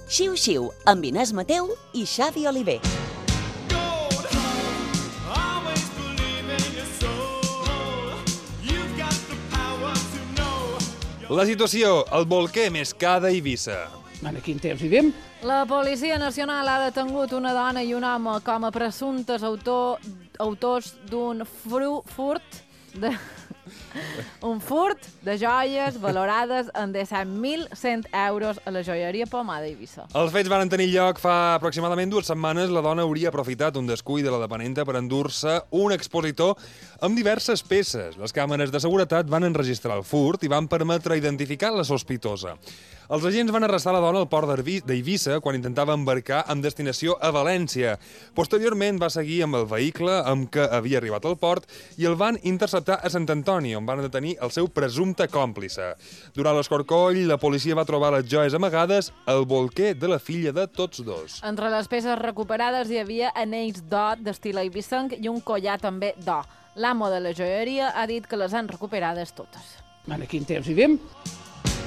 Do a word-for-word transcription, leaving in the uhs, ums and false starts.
Xiu-xiu, amb Inés Mateu i Xavi Oliver. La situació, el bolquer més car d'Eivissa. En quin temps vivim? La Policia Nacional ha detengut una dona i un home com a presumptes autor, autors d'un furt de... un furt de joies valorades en disset mil cent euros a la joieria Pomar d'Eivissa. Els fets van tenir lloc fa aproximadament dues setmanes. La dona hauria aprofitat un descuit de la depenenta per endur-se un expositor amb diverses peces. Les càmeres de seguretat van enregistrar el furt i van permetre identificar la sospitosa. Els agents van arrestar la dona al port d'Eivissa quan intentava embarcar amb destinació a València. Posteriorment va seguir amb el vehicle amb què havia arribat al port i el van interceptar a Sant Antoni, on van detenir el seu presumpte còmplice. Durant l'escorcoll, la policia va trobar les joies amagades al bolquer de la filla de tots dos. Entre les peces recuperades hi havia anells d'or d'estil eivissenc i un collar també d'or. L'amo de la joieria ha dit que les han recuperades totes. En quin temps vivim?